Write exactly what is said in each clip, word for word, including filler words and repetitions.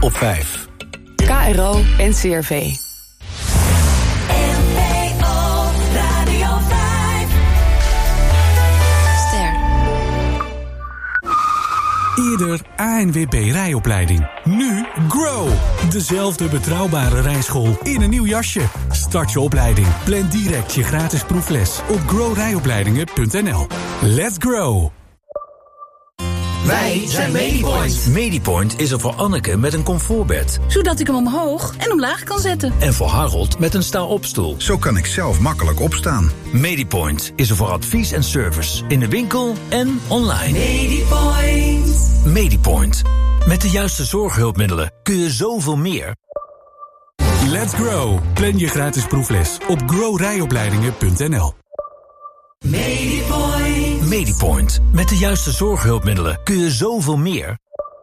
op vijf. K R O en C R V. Eerder A N W B rijopleiding. Nu Grow. Dezelfde betrouwbare rijschool in een nieuw jasje. Start je opleiding. Plan direct je gratis proefles op grow rijopleidingen punt n l. Let's grow. Wij zijn Medipoint. Medipoint is er voor Anneke met een comfortbed. Zodat ik hem omhoog en omlaag kan zetten. En voor Harold met een sta-opstoel. Zo kan ik zelf makkelijk opstaan. Medipoint is er voor advies en service. In de winkel en online. Medipoint. Medipoint. Met de juiste zorghulpmiddelen kun je zoveel meer. Let's grow. Plan je gratis proefles op grow rijopleidingen punt n l. Medipoint. Medipoint. Met de juiste zorghulpmiddelen kun je zoveel meer.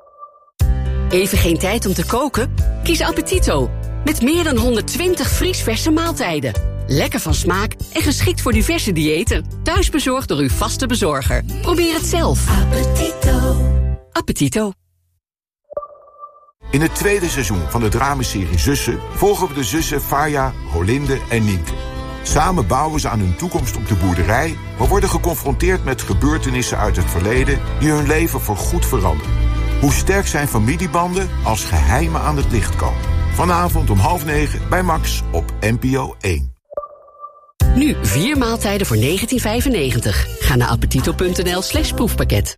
Even geen tijd om te koken? Kies Appetito. Met meer dan honderdtwintig vriesverse maaltijden. Lekker van smaak en geschikt voor diverse diëten. Thuis bezorgd door uw vaste bezorger. Probeer het zelf. Appetito. Appetito. In het tweede seizoen van de dramaserie Zussen volgen we de zussen Faya, Rolinde en Nienke. Samen bouwen ze aan hun toekomst op de boerderij, maar worden geconfronteerd met gebeurtenissen uit het verleden die hun leven voorgoed veranderen. Hoe sterk zijn familiebanden als geheimen aan het licht komen? Vanavond om half negen bij Max op N P O één. Nu vier maaltijden voor negentien vijfennegentig. Ga naar appetito punt n l slash proefpakket.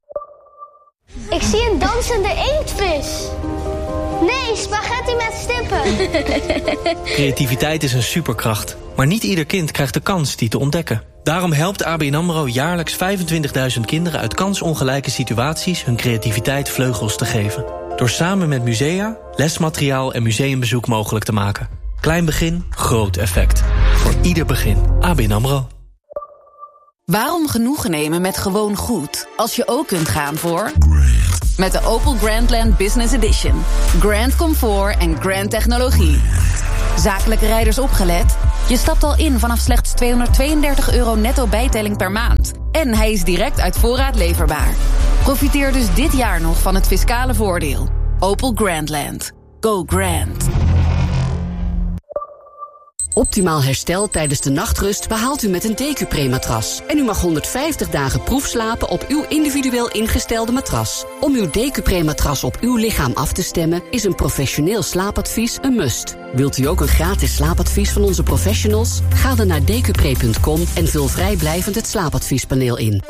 Ik zie een dansende inktvis. Nee, spaghetti met stippen. Creativiteit is een superkracht. Maar niet ieder kind krijgt de kans die te ontdekken. Daarom helpt A B N AMRO jaarlijks vijfentwintigduizend kinderen uit kansongelijke situaties hun creativiteit vleugels te geven. Door samen met musea, lesmateriaal en museumbezoek mogelijk te maken. Klein begin, groot effect. Voor ieder begin. A B N AMRO. Waarom genoegen nemen met gewoon goed, als je ook kunt gaan voor... Met de Opel Grandland Business Edition. Grand comfort en grand technologie. Zakelijke rijders opgelet? Je stapt al in vanaf slechts tweehonderdtweeëndertig euro netto bijtelling per maand. En hij is direct uit voorraad leverbaar. Profiteer dus dit jaar nog van het fiscale voordeel. Opel Grandland. Go grand. Optimaal herstel tijdens de nachtrust behaalt u met een Decupre-matras. En u mag honderdvijftig dagen proefslapen op uw individueel ingestelde matras. Om uw Decupre-matras op uw lichaam af te stemmen is een professioneel slaapadvies een must. Wilt u ook een gratis slaapadvies van onze professionals? Ga dan naar decupre punt com en vul vrijblijvend het slaapadviespaneel in.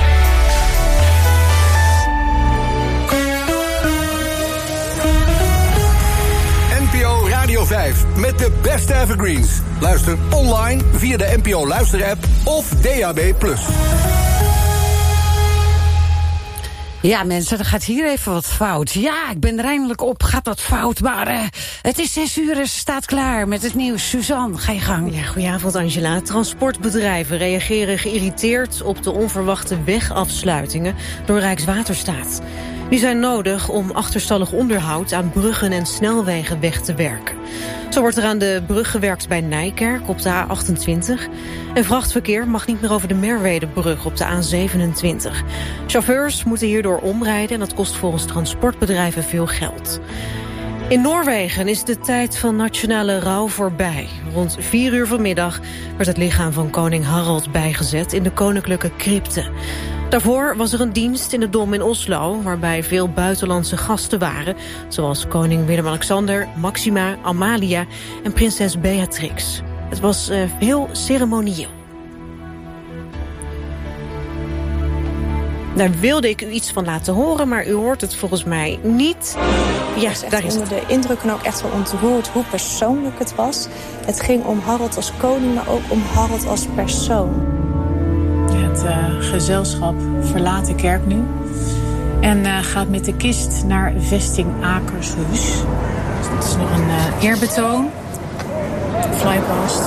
Radio vijf met de beste evergreens. Luister online via de N P O luisterapp of D A B plus. Ja, mensen, er gaat hier even wat fout. Ja, ik ben er eindelijk op, gaat wat fout. Maar uh, het is zes uur en ze staat klaar met het nieuws. Suzanne, ga je gang. Ja, goedenavond, Angela. Transportbedrijven reageren geïrriteerd op de onverwachte wegafsluitingen door Rijkswaterstaat. Die zijn nodig om achterstallig onderhoud aan bruggen en snelwegen weg te werken. Zo wordt er aan de brug gewerkt bij Nijkerk op de A achtentwintig. En vrachtverkeer mag niet meer over de Merwedebrug op de A zevenentwintig. Chauffeurs moeten hierdoor omrijden en dat kost volgens transportbedrijven veel geld. In Noorwegen is de tijd van nationale rouw voorbij. Rond vier uur vanmiddag werd het lichaam van koning Harald bijgezet in de koninklijke crypte. Daarvoor was er een dienst in de Dom in Oslo, waarbij veel buitenlandse gasten waren, zoals koning Willem-Alexander, Maxima, Amalia en prinses Beatrix. Het was uh, heel ceremonieel. Daar wilde ik u iets van laten horen, maar u hoort het volgens mij niet. Ja, was echt daar is onder het. de indruk en ook echt wel ontroerd hoe persoonlijk het was. Het ging om Harald als koning, maar ook om Harald als persoon. Het uh, gezelschap verlaat de kerk nu en uh, gaat met de kist naar vesting Akershuis. Dus dat is nog een uh, eerbetoon. Flypast.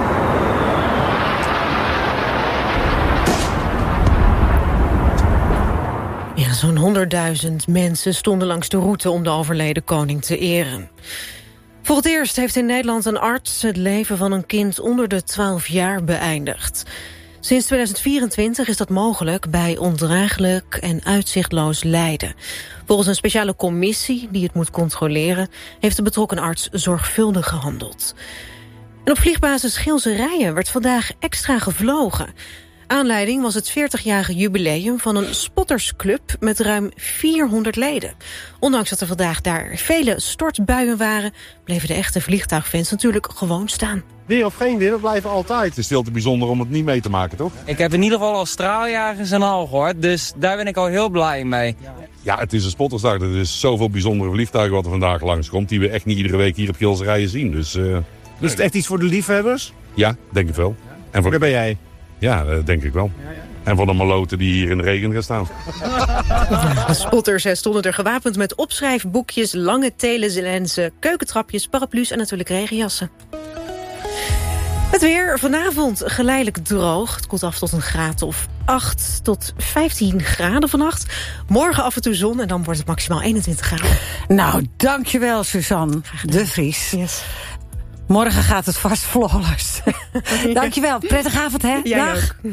Ja, zo'n honderdduizend mensen stonden langs de route om de overleden koning te eren. Voor het eerst heeft in Nederland een arts het leven van een kind onder de twaalf jaar beëindigd. Sinds tweeduizend vierentwintig is dat mogelijk bij ondraaglijk en uitzichtloos lijden. Volgens een speciale commissie die het moet controleren, heeft de betrokken arts zorgvuldig gehandeld. En op vliegbasis Gilserijen werd vandaag extra gevlogen. Aanleiding was het veertigjarige jubileum van een spottersclub met ruim vierhonderd leden. Ondanks dat er vandaag daar vele stortbuien waren, bleven de echte vliegtuigfans natuurlijk gewoon staan. Weer of geen weer, we blijven altijd. Het is veel te bijzonder om het niet mee te maken, toch? Ik heb in ieder geval al straaljagers en al gehoord, dus daar ben ik al heel blij mee. Ja, het is een spottersdag. Er is zoveel bijzondere vliegtuigen wat er vandaag langskomt, die we echt niet iedere week hier op Gilserijen zien. Dus, uh, dus het echt iets voor de liefhebbers? Ja, denk ik wel. En voor... Daar ben jij? Ja, dat denk ik wel. Ja, ja. En voor de maloten die hier in de regen gaan staan. De spotters stonden er gewapend met opschrijfboekjes, lange telelenzen, keukentrapjes, paraplu's en natuurlijk regenjassen. Het weer vanavond geleidelijk droog. Het koelt af tot een graad of acht tot vijftien graden vannacht. Morgen af en toe zon en dan wordt het maximaal eenentwintig graden. Nou, dankjewel Suzanne de Vries. Yes. Morgen gaat het vast flawless. Dankjewel. Prettige avond, hè? Jij Dag. ook.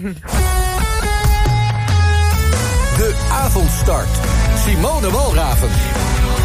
De avondstart. Simone Walraven.